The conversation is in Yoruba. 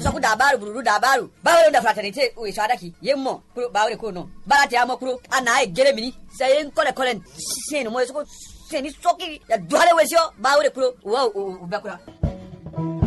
soku dabaru buru dabaru bawre da fraternité o isada ki yemmo kuro bawre ko no barati amo kuro ana e gere mini sayen kole sino mo soko seni soki ya duhale wesio bawre kuro wa u bakura